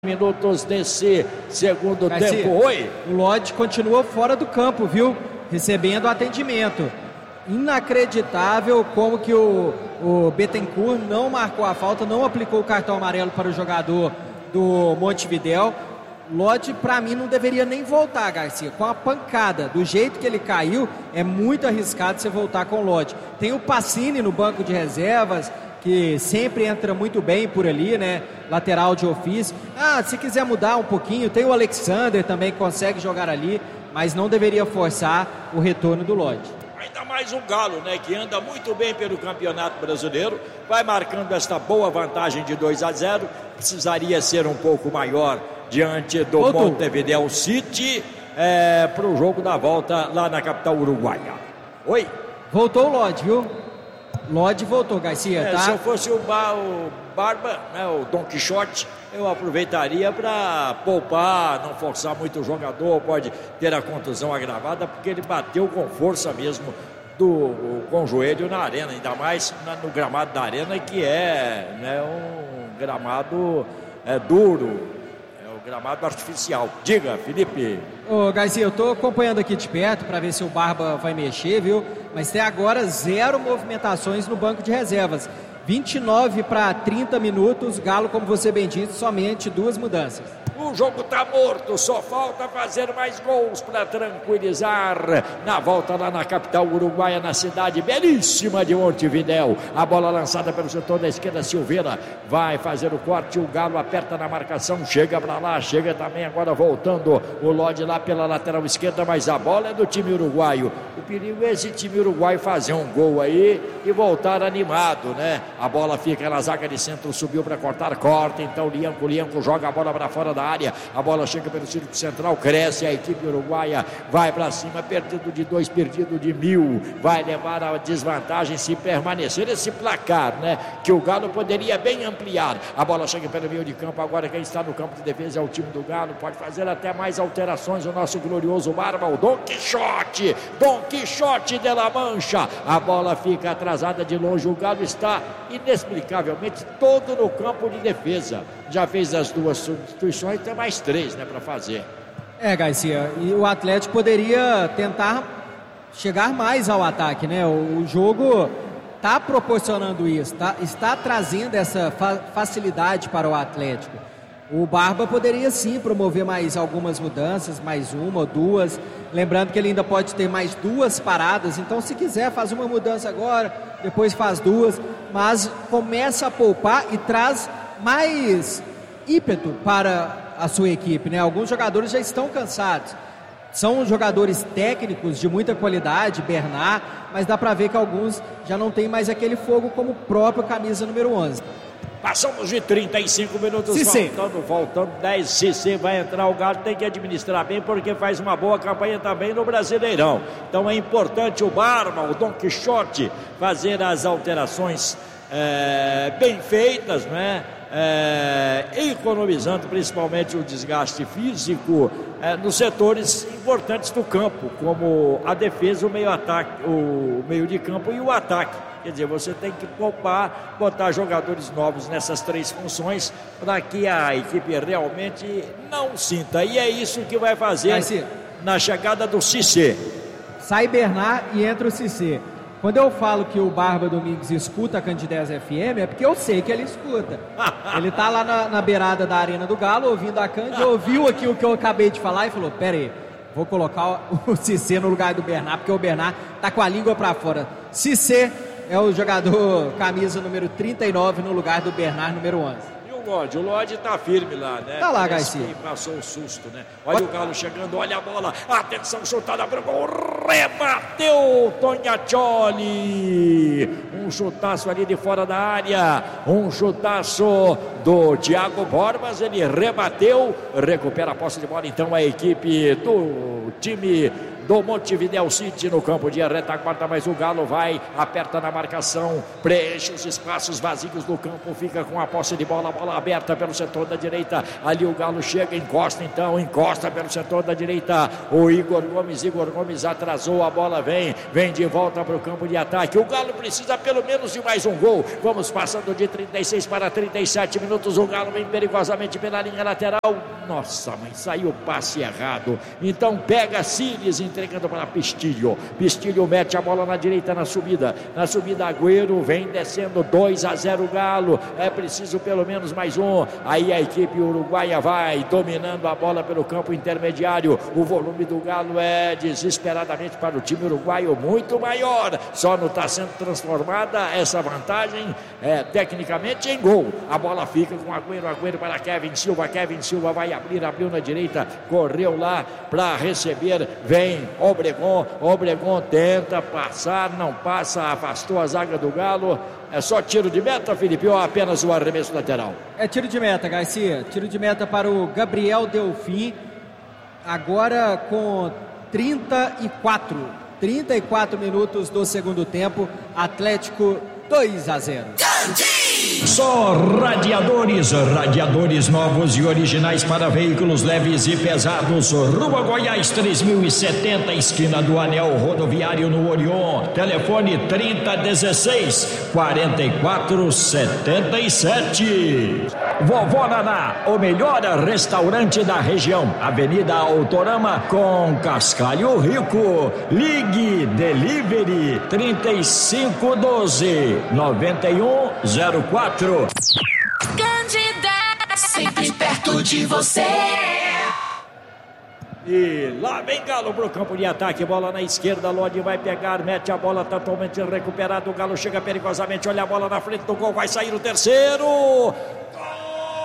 minutos desse segundo tempo. Oi. O Lodge continua fora do campo, viu? Recebendo atendimento. Inacreditável como que o Bittencourt não marcou a falta, não aplicou o cartão amarelo para o jogador do Montevidéu. Lodge, para mim, não deveria nem voltar, Garcia. Com a pancada, do jeito que ele caiu, é muito arriscado você voltar com o Lodge. Tem o Pacini no banco de reservas, que sempre entra muito bem por ali, né? Lateral de ofício. Se quiser mudar um pouquinho, tem o Alexander também que consegue jogar ali, mas não deveria forçar o retorno do Lodge. Ainda mais um Galo, né? Que anda muito bem pelo Campeonato Brasileiro, vai marcando esta boa vantagem de 2-0. Precisaria ser um pouco maior diante do Montevideo City para o jogo da volta lá na capital uruguaia. Oi? Voltou o Lodge, viu? Lodge voltou, Garcia, tá? Se eu fosse o Barba, né, o Don Quixote, eu aproveitaria para poupar, não forçar muito o jogador, pode ter a contusão agravada, porque ele bateu com força mesmo com o joelho na arena, ainda mais no gramado da arena, que é, né, um gramado duro. Gramado artificial. Diga, Felipe. Garcia, eu tô acompanhando aqui de perto para ver se o Barba vai mexer, viu? Mas até agora 0 movimentações no banco de reservas. 29 para 30 minutos, Galo, como você bem disse, somente 2 mudanças. O jogo tá morto, só falta fazer mais gols para tranquilizar na volta lá na capital uruguaia, na cidade belíssima de Montevidéu. A bola lançada pelo setor da esquerda, Silveira vai fazer o corte, o Galo aperta na marcação, chega para lá, chega também agora voltando o Lodge lá pela lateral esquerda, mas a bola é do time uruguaio. O perigo é esse time uruguaio fazer um gol aí e voltar animado, né? A bola fica na zaga de centro, subiu para corta, então Lianco joga a bola para fora da área, a bola chega pelo círculo central, cresce a equipe uruguaia, vai para cima, perdido de 2, perdido de 1000, vai levar a desvantagem se permanecer esse placar, né? Que o Galo poderia bem ampliar. A bola chega pelo meio de campo, agora quem está no campo de defesa é o time do Galo, pode fazer até mais alterações, o nosso glorioso Barba, o Don Quixote de la Mancha. A bola fica atrasada de longe, o Galo está inexplicavelmente todo no campo de defesa. Já fez as 2 substituições, tem mais 3, né, para fazer. Garcia, e o Atlético poderia tentar chegar mais ao ataque, né? O jogo está proporcionando isso, está trazendo essa facilidade para o Atlético. O Barba poderia sim promover mais algumas mudanças, mais 1 ou 2, lembrando que ele ainda pode ter mais 2 paradas, então se quiser faz uma mudança agora, depois faz 2, mas começa a poupar e traz mais ímpeto para a sua equipe, né? Alguns jogadores já estão cansados, são jogadores técnicos de muita qualidade, Bernard, mas dá para ver que alguns já não tem mais aquele fogo como o próprio camisa número 11. Passamos de 35 minutos, faltando 10. Cissé vai entrar, o Galo tem que administrar bem, porque faz uma boa campanha também no Brasileirão. Então é importante o Barba, o Don Quixote, fazer as alterações bem feitas, né? Economizando principalmente o desgaste físico nos setores importantes do campo, como a defesa, o meio de campo e o ataque. Quer dizer, você tem que poupar, botar jogadores novos nessas 3 funções para que a equipe realmente não sinta. E é isso que vai fazer na chegada do Cissé. Sai Bernard e entra o Cissé. Quando eu falo que o Barba Domingues escuta a Candidez FM, é porque eu sei que ele escuta. Ele está lá na beirada da Arena do Galo, ouvindo a Candidez, ouviu aqui o que eu acabei de falar e falou, pera aí, vou colocar o Cissé no lugar do Bernard, porque o Bernard está com a língua para fora. Cissé é o jogador camisa número 39 no lugar do Bernard número 11. E o Lodge tá firme lá, né? Tá lá, Garcia. Passou o susto, né? Olha o Galo chegando, olha a bola, atenção, chutada pro gol, rebateu Tognaccioli, um chutaço ali de fora da área, um chutaço do Thiago Borbas, ele rebateu, recupera a posse de bola, então a equipe do time do Montevidéu City no campo de retaguarda, mas o Galo vai, aperta na marcação, preenche os espaços vazios do campo, fica com a posse de bola, bola aberta pelo setor da direita, ali o Galo chega, encosta pelo setor da direita, o Igor Gomes atrasou, a bola vem de volta para o campo de ataque, o Galo precisa pelo menos de mais um gol, vamos passando de 36 para 37 minutos, o Galo vem perigosamente pela linha lateral, nossa, mas saiu o passe errado, então pega Cires entregando para Pistilho mete a bola na direita na subida Agüero vem descendo, 2-0 Galo, é preciso pelo menos mais um, aí a equipe uruguaia vai dominando a bola pelo campo intermediário, o volume do Galo é desesperadamente para o time uruguaio muito maior, só não está sendo transformada essa vantagem tecnicamente em gol, a bola fica com Agüero para Kevin Silva vai abriu na direita, correu lá para receber, vem Obregon tenta passar, não passa, afastou a zaga do Galo, é só tiro de meta, Felipe, ou apenas o arremesso lateral? É tiro de meta, Garcia, tiro de meta para o Gabriel Delfim, agora com 34 minutos do segundo tempo, Atlético 2-0. Só radiadores novos e originais para veículos leves e pesados, Rua Goiás 3070, esquina do Anel Rodoviário no Orion, telefone 3016-4477. Vovó Naná, o melhor restaurante da região, Avenida Autorama com Cascalho Rico, ligue delivery 3512-9104. Candida, sempre perto de você. E lá vem Galo pro campo de ataque, bola na esquerda, Lodi vai pegar, mete a bola totalmente recuperada, o Galo chega perigosamente, olha a bola na frente do gol, vai sair o terceiro.